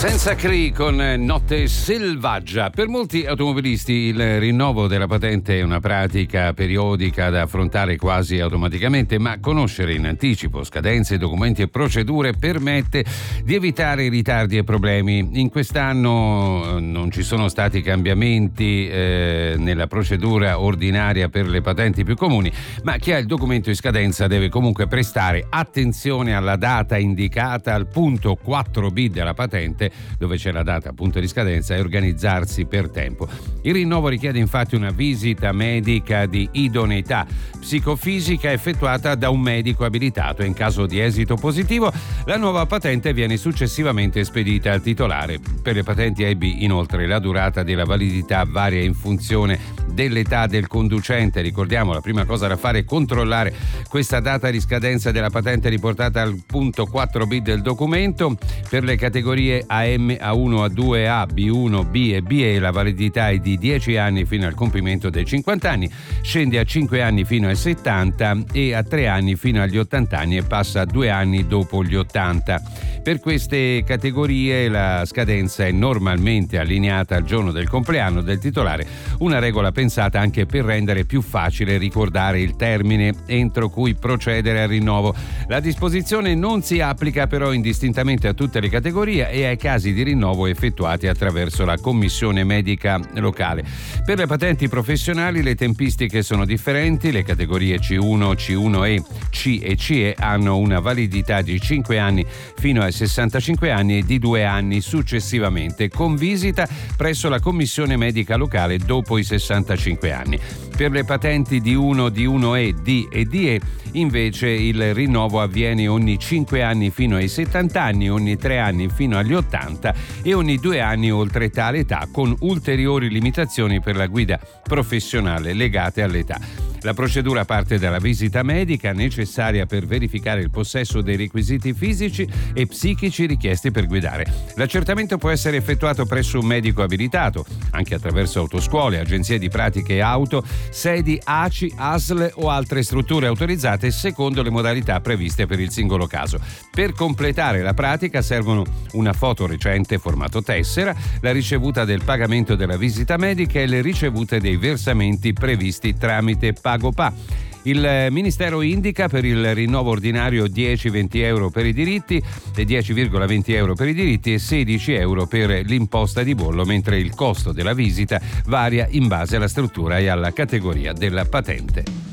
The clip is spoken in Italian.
Senza Cree con Notte Selvaggia. Per molti automobilisti il rinnovo della patente è una pratica periodica da affrontare quasi automaticamente, ma conoscere in anticipo scadenze, documenti e procedure permette di evitare ritardi e problemi. In quest'anno non ci sono stati cambiamenti nella procedura ordinaria per le patenti più comuni, ma chi ha il documento in scadenza deve comunque prestare attenzione alla data indicata al punto 4B della patente, dove c'è la data punto di scadenza, e organizzarsi per tempo. Il rinnovo richiede infatti una visita medica di idoneità psicofisica effettuata da un medico abilitato e in caso di esito positivo la nuova patente viene successivamente spedita al titolare. Per le patenti EB inoltre la durata della validità varia in funzione dell'età del conducente. Ricordiamo, la prima cosa da fare è controllare questa data di scadenza della patente riportata al punto 4B del documento. Per le categorie AM, A1, A2, A, B1, B e BE la validità è di 10 anni fino al compimento dei 50 anni, scende a 5 anni fino ai 70 e a 3 anni fino agli 80 anni e passa a 2 anni dopo gli 80. Per queste categorie la scadenza è normalmente allineata al giorno del compleanno del titolare, una regola pensata anche per rendere più facile ricordare il termine entro cui procedere al rinnovo. La disposizione non si applica però indistintamente a tutte le categorie e ai casi di rinnovo effettuati attraverso la commissione medica locale. Per le patenti professionali le tempistiche sono differenti. Le categorie C1, C1E, C e CE hanno una validità di 5 anni fino ai 65 anni e di 2 anni successivamente, con visita presso la commissione medica locale dopo i 65 anni. Per le patenti D1, D1E, D e DE invece il rinnovo avviene ogni 5 anni fino ai 70 anni, ogni 3 anni fino agli 80 e ogni 2 anni oltre tale età, con ulteriori limitazioni per la guida professionale legate all'età. La procedura parte dalla visita medica necessaria per verificare il possesso dei requisiti fisici e psichici richiesti per guidare. L'accertamento può essere effettuato presso un medico abilitato, anche attraverso autoscuole, agenzie di pratiche auto, sedi ACI, ASL o altre strutture autorizzate secondo le modalità previste per il singolo caso. Per completare la pratica servono una foto recente formato tessera, la ricevuta del pagamento della visita medica e le ricevute dei versamenti previsti tramite PagoPA. Il Ministero indica per il rinnovo ordinario 10-20 euro per i diritti e 10,20 euro per i diritti e 16 euro per l'imposta di bollo, mentre il costo della visita varia in base alla struttura e alla categoria della patente.